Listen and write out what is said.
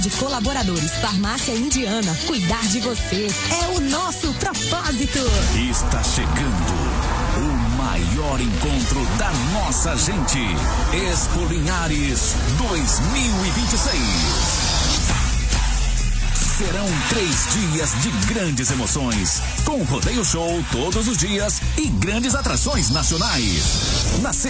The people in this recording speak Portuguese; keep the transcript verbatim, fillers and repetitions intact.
de colaboradores. Farmácia Indiana. Cuidar de você é o nosso propósito. Está chegando o maior encontro da nossa gente. Expo Linhares dois mil e vinte e seis. Serão três dias de grandes emoções, com rodeio show todos os dias e grandes atrações nacionais. Na